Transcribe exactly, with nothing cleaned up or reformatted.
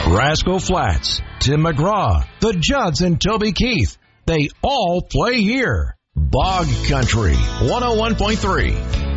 Rascal Flats, Tim McGraw, the Judds and Toby Keith. They all play here. Bog Country, one oh one point three.